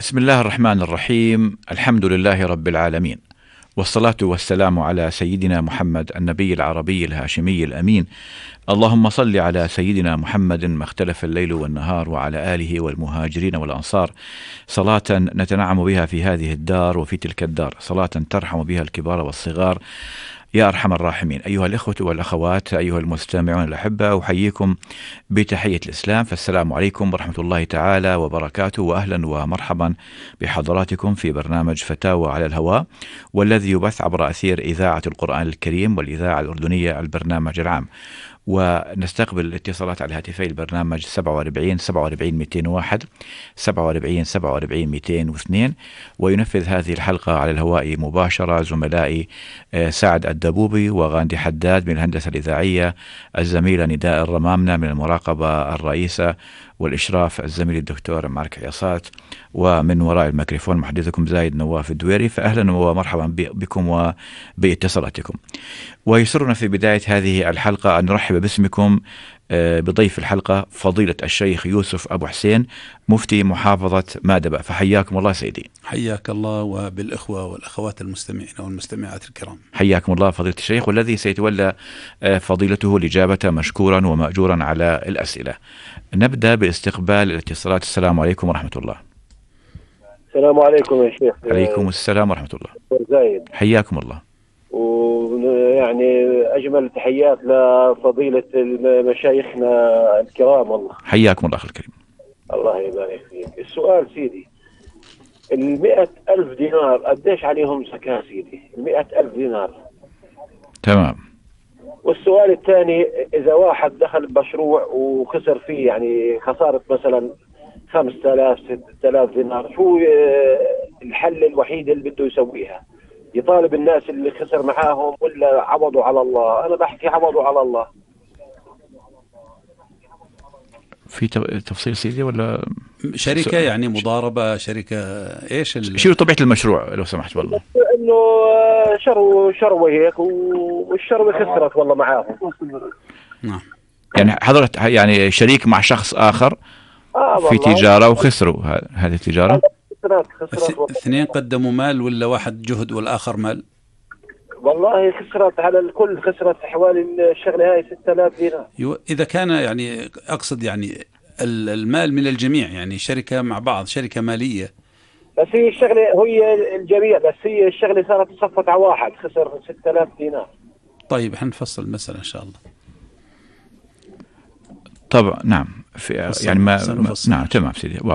بسم الله الرحمن الرحيم. الحمد لله رب العالمين، والصلاة والسلام على سيدنا محمد النبي العربي الهاشمي الأمين. اللهم صل على سيدنا محمد ما اختلف الليل والنهار، وعلى آله والمهاجرين والأنصار، صلاة نتنعم بها في هذه الدار وفي تلك الدار، صلاة ترحم بها الكبار والصغار يا أرحم الراحمين. أيها الإخوة والأخوات، أيها المستمعون الأحبة، أحييكم بتحية الإسلام، فالسلام عليكم ورحمة الله تعالى وبركاته، وأهلا ومرحبا بحضراتكم في برنامج فتاوى على الهواء، والذي يبث عبر أثير إذاعة القرآن الكريم والإذاعة الأردنية البرنامج العام. ونستقبل الاتصالات على هاتفي البرنامج 47 47 201 47 47 202. وينفذ هذه الحلقة على الهواء مباشرة زملائي سعد الدبوبي وغاندي حداد من الهندسة الإذاعية، الزميلة نداء الرمامنة من المراقبة الرئيسة والإشراف الزميل الدكتور مارك عصات، ومن وراء الميكروفون محدثكم زايد نواف الدويري. فأهلا ومرحبا بكم وباتصالاتكم. ويسرنا في بداية هذه الحلقة أن نرحب باسمكم بضيف الحلقة فضيلة الشيخ يوسف أبو حسين، مفتي محافظة مادبة. فحياكم الله سيدي. حياك الله وبالإخوة والأخوات المستمعين والمستمعات الكرام. حياكم الله فضيلة الشيخ، والذي سيتولى فضيلته الإجابة مشكورا ومأجورا على الأسئلة. نبدأ باستقبال الاتصالات. السلام عليكم ورحمة الله. السلام عليكم يا شيخ. عليكم السلام ورحمة الله. زايد. حياكم الله. ويعني أجمل تحيات لفضيلة مشايخنا الكرام والله. حياكم الله أخي الكريم. الله يبارك فيك. السؤال سيدي، 100,000 دينار قديش عليهم زكاة سيدي؟ 100,000 دينار. تمام. والسؤال الثاني، إذا واحد دخل بمشروع وخسر فيه، يعني خسارة مثلا 5,000 6,000 دينار، شو الحل الوحيد اللي بده يسويها؟ يطالب الناس اللي خسر معاهم ولا عوضوا على الله؟ أنا بحكي عوضوا على الله. في تفصيل سيدي ولا شركة يعني مضاربة، شركة إيش شو طبيعة المشروع لو سمحت؟ والله إنه شروا هيك، والشروة خسرت والله معاهم. نعم. يعني حضرت يعني شريك مع شخص آخر في تجارة وخسروا هذه التجارة. اثنين قدموا مال ولا واحد جهد والآخر مال؟ والله خسرت على الكل، خسرت حوالي الشغلة هاي 6,000 دينار. إذا كان يعني أقصد يعني المال من الجميع، يعني شركة مع بعض، شركة مالية. بس هي الشغلة هي الجميع، بس هي الشغلة صارت تصفت على واحد خسر 6,000 دينار. طيب حنفصل المسألة إن شاء الله. طبعا نعم. يعني ما نعم تمام سيدي.